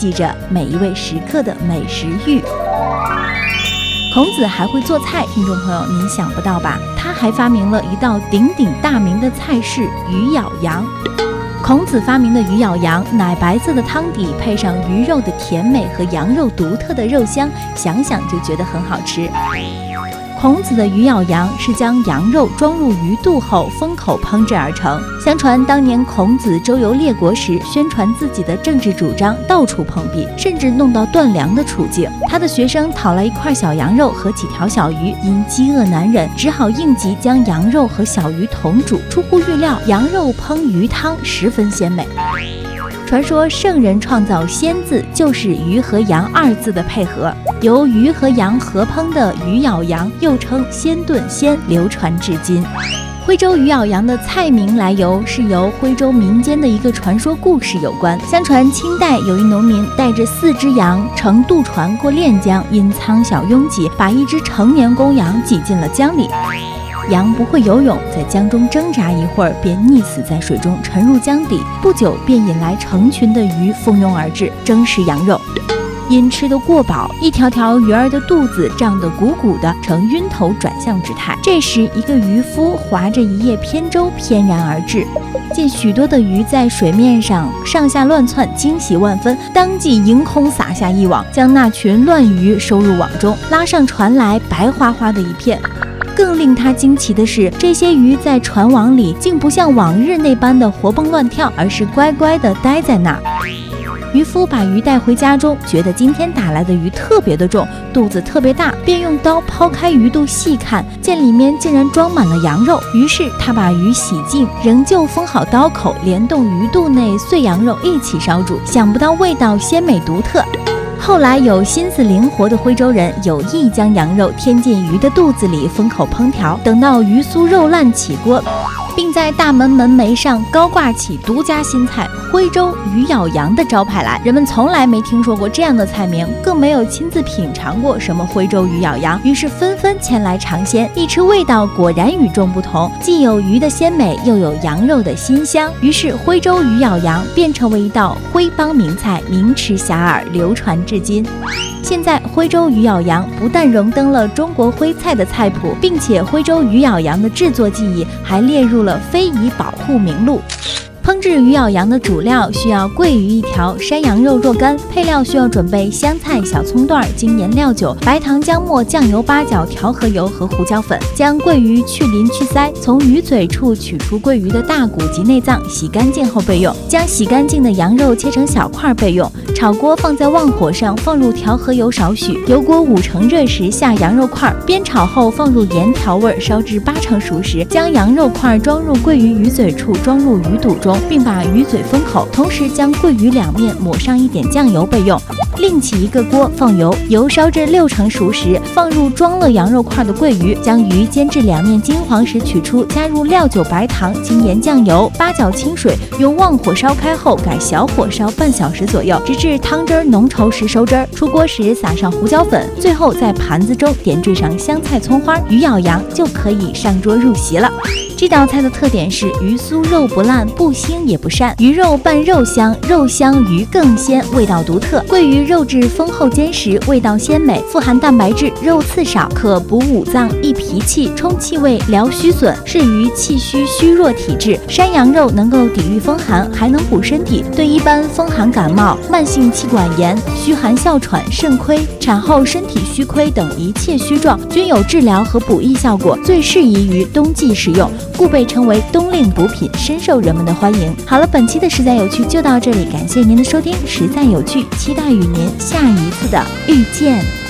记着每一位食客的美食欲。孔子还会做菜，听众朋友您想不到吧？他还发明了一道鼎鼎大名的菜式鱼咬羊。孔子发明的鱼咬羊，奶白色的汤底配上鱼肉的甜美和羊肉独特的肉香，想想就觉得很好吃。孔子的鱼咬羊是将羊肉装入鱼肚后封口烹制而成。相传当年孔子周游列国时，宣传自己的政治主张，到处碰壁，甚至弄到断粮的处境。他的学生讨来一块小羊肉和几条小鱼，因饥饿难忍，只好应急将羊肉和小鱼同煮。出乎预料，羊肉烹鱼汤十分鲜美。传说圣人创造鲜字就是鱼和羊二字的配合，由鱼和羊合烹的鱼咬羊又称鲜炖鲜，流传至今。徽州鱼咬羊的菜名来由是由徽州民间的一个传说故事有关。相传清代有一农民带着4只羊乘渡船过练江，因仓小拥挤，把一只成年公羊挤进了江里。羊不会游泳，在江中挣扎一会儿，便溺死在水中，沉入江底。不久便引来成群的鱼蜂拥而至，争食羊肉。因吃得过饱，一条条鱼儿的肚子胀得鼓鼓的，呈晕头转向之态。这时，一个渔夫划着一叶扁舟翩然而至，见许多的鱼在水面上上下乱窜，惊喜万分，当即迎空撒下一网，将那群乱鱼收入网中，拉上船来，白花花的一片。更令他惊奇的是，这些鱼在船网里竟不像往日那般的活蹦乱跳，而是乖乖地待在那儿。渔夫把鱼带回家中，觉得今天打来的鱼特别的重，肚子特别大，便用刀抛开鱼肚细看，见里面竟然装满了羊肉。于是他把鱼洗净，仍旧封好刀口，连同鱼肚内碎羊肉一起烧煮，想不到味道鲜美独特。后来有心思灵活的徽州人有意将羊肉添进鱼的肚子里封口烹调，等到鱼酥肉烂起锅，并在大门门楣上高挂起独家新菜徽州鱼咬羊的招牌来。人们从来没听说过这样的菜名，更没有亲自品尝过什么徽州鱼咬羊，于是纷纷前来尝鲜。一吃味道果然与众不同，既有鱼的鲜美，又有羊肉的馨香，于是徽州鱼咬羊便成为一道徽帮名菜，名吃遐迩，流传至今。现在徽州鱼咬羊不但荣登了中国徽菜的菜谱，并且徽州鱼咬羊的制作技艺还列入了非遗保护名录。烹制鱼咬羊的主料需要桂鱼1条，山羊肉若干，配料需要准备香菜、小葱段、精盐、料酒、白糖、姜末、酱油、八角、调和油和胡椒粉。将桂鱼去鳞去鳃，从鱼嘴处取出桂鱼的大骨及内脏，洗干净后备用。将洗干净的羊肉切成小块备用。炒锅放在旺火上，放入调和油少许，油锅5成热时下羊肉块，煸炒后放入盐调味，烧至8成熟时，将羊肉块装入桂鱼鱼嘴处，装入鱼肚中，并把鱼嘴封口，同时将桂鱼两面抹上一点酱油备用。另起一个锅放油，油烧至6成熟时，放入装了羊肉块的桂鱼，将鱼煎至两面金黄时取出，加入料酒、白糖、精盐、酱油、八角、清水，用旺火烧开后改小火烧半小时左右，直至汤汁浓稠时收汁儿。出锅时撒上胡椒粉，最后在盘子中点缀上香菜、葱花，鱼咬羊就可以上桌入席了。这道菜的特点是鱼酥肉不烂，不腥也不膻，鱼肉拌肉香，肉香鱼更鲜，味道独特。桂鱼肉质丰厚坚实，味道鲜美，富含蛋白质，肉刺少，可补五脏、益脾气、冲气味、疗虚损，适于气虚虚弱体质。山羊肉能够抵御风寒，还能补身体，对一般风寒感冒、慢性气管炎、虚寒哮喘、肾亏、产后身体虚亏等一切虚状均有治疗和补益效果，最适宜于冬季食用，故被称为冬令补品，深受人们的欢迎。好了，本期的实在有趣就到这里，感谢您的收听，实在有趣，期待与您下一次的遇见。